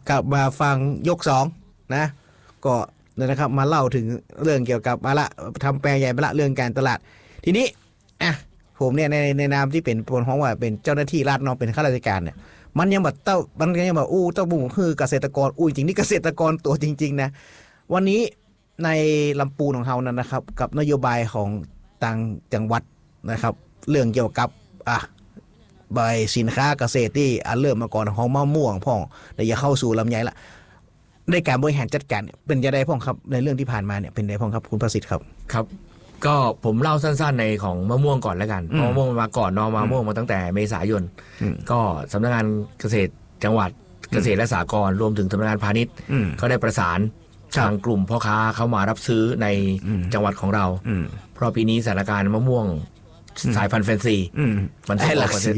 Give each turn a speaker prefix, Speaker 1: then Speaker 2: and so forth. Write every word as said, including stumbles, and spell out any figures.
Speaker 1: กลับมาฟังยกสองนะก็นะครับมาเล่าถึงเรื่องเกี่ยวกับมาละทำแปลงใหญ่มาละเรื่องการตลาดทีนี้อ่ะผมเนี่ยในในนามที่เป็นปนห้องว่าเป็นเจ้าหน้าที่รัฐเนาะเป็นข้าราชการเนี่ยมันยังแบบเต้ามันยังแบบอู้เต้าบุ้งคือเกษตรกรอู้จริงนี่เกษตรกรตัวจริงๆนะวันนี้ในลำปูนของเรานั้นนะครับกับนโยบายของต่างจังหวัดนะครับเรื่องเกี่ยวกับอ่ะใบสินค้าเกษตรที่อ่ะเริ่มมาก่อนของมะม่วงพ่องแต่อย่าเข้าสู่ลำไยละในการบริหารจัดการเป็นยังไงพ่องครับในเรื่องที่ผ่านมาเนี่ยเป็นยังไงพ่องครับคุณประสิทธิ์ครับ
Speaker 2: ครับก็ผมเล่าสั้นๆในของมะม่วงก่อนแล้วกันมะม่วงมาก่อนนอมะม่วงมาตั้งแต่เมษายนก็สำนักงานเกษตรจังหวัดเกษตรและสหกรณ์รวมถึงสำนักงานพาณิชย์ก็ได้ประสานทางกลุ่มพ่อค้าเข้ามารับซื้อในจังหวัดของเราเพราะปีนี้สถานการณ์มะม่วงสายพันธุ์แฟนซีมันส่งออก